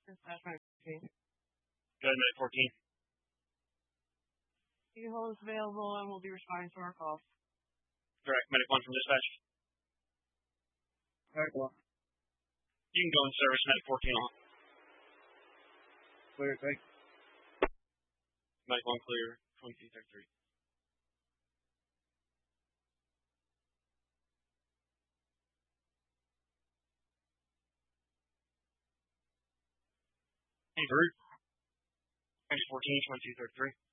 Dispatch my 14. Go ahead, Medic 14. Keyhole is available and will be responding to our calls. Correct. Medic 1 from dispatch. Alright, well, You can go in service, Medic 14 on. clear, thanks. Medic 1 clear, 2233. Hey, Brute. 14, 2233.